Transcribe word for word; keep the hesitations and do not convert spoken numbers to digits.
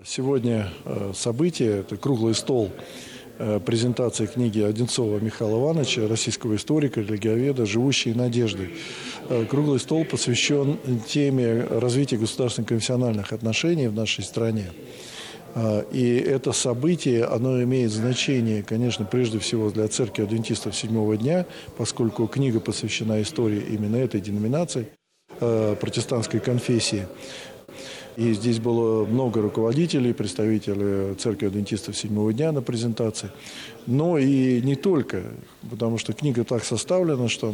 Сегодня событие – это круглый стол презентации книги Одинцова Михаила Ивановича, российского историка, религиоведа «Живущие надеждой». Круглый стол посвящен теме развития государственно-конфессиональных отношений в нашей стране. И это событие, оно имеет значение, конечно, прежде всего для Церкви Адвентистов Седьмого дня, поскольку книга посвящена истории именно этой деноминации, протестантской конфессии. И здесь было много руководителей, представителей Церкви Адвентистов Седьмого дня на презентации. Но и не только, потому что книга так составлена, что